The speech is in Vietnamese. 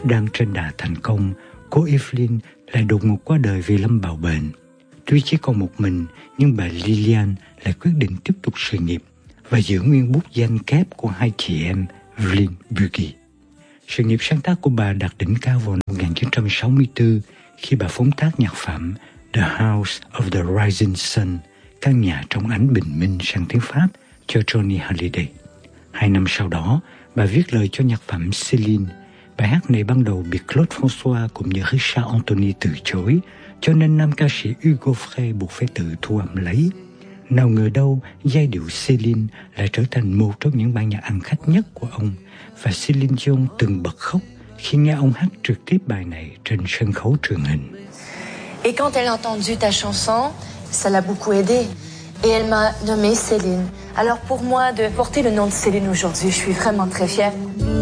Đang trên đà thành công, cô Evelyn lại đột ngột qua đời vì lâm bào bệnh. Tuy chỉ còn một mình, nhưng bà Lillian lại quyết định tiếp tục sự nghiệp và giữ nguyên bút danh kép của hai chị em Evelyn Bugey. Sự nghiệp sáng tác của bà đạt đỉnh cao vào năm 1964 khi bà phóng tác nhạc phẩm The House of the Rising Sun, căn nhà trong ánh bình minh sang tiếng Pháp cho Johnny Hallyday. 2 năm sau đó, bà viết lời cho nhạc phẩm Céline. Bài hát này ban đầu bị Claude François cũng như Richard Anthony từ chối, cho nên nam ca sĩ Hugo Frey buộc phải tự thu âm lấy. Nào ngờ đâu, giai điệu Céline lại trở thành một trong những bản nhạc ăn khách nhất của ông, và Céline Dion từng bật khóc khi nghe ông hát trực tiếp bài này trên sân khấu truyền hình. Et quand elle a entendu ta chanson, ça l'a beaucoup aidée. Et elle m'a nommée Céline. Alors pour moi, de porter le nom de Céline aujourd'hui, je suis vraiment très fière.